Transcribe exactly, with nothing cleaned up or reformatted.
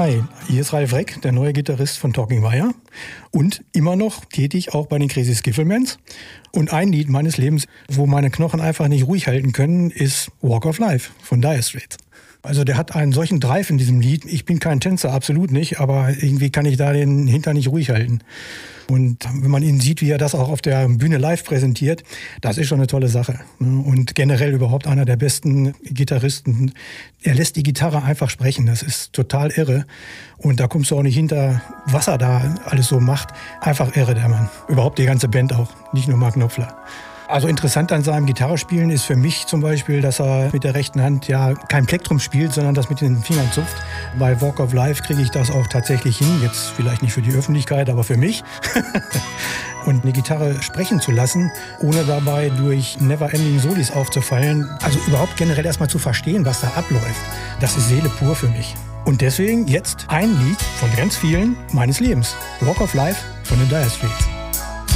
Hi, hier ist Ralf Reck, der neue Gitarrist von Talking Wire und immer noch tätig auch bei den Crazy Skifflemans. Und ein Lied meines Lebens, wo meine Knochen einfach nicht ruhig halten können, ist Walk of Life von Dire Straits. Also der hat einen solchen Drive in diesem Lied. Ich bin kein Tänzer, absolut nicht, aber irgendwie kann ich da den Hintern nicht ruhig halten. Und wenn man ihn sieht, wie er das auch auf der Bühne live präsentiert, das ist schon eine tolle Sache. Und generell überhaupt einer der besten Gitarristen. Er lässt die Gitarre einfach sprechen, das ist total irre. Und da kommst du auch nicht hinter, was er da alles so macht. Einfach irre, der Mann. Überhaupt die ganze Band auch, nicht nur Mark Knopfler. Also interessant an seinem Gitarrespielen ist für mich zum Beispiel, dass er mit der rechten Hand ja kein Plektrum spielt, sondern das mit den Fingern zupft. Bei Walk of Life kriege ich das auch tatsächlich hin. Jetzt vielleicht nicht für die Öffentlichkeit, aber für mich. Und eine Gitarre sprechen zu lassen, ohne dabei durch Never-Ending Solis aufzufallen. Also überhaupt generell erstmal zu verstehen, was da abläuft. Das ist Seele pur für mich. Und deswegen jetzt ein Lied von ganz vielen meines Lebens. Walk of Life von den Dire Straits.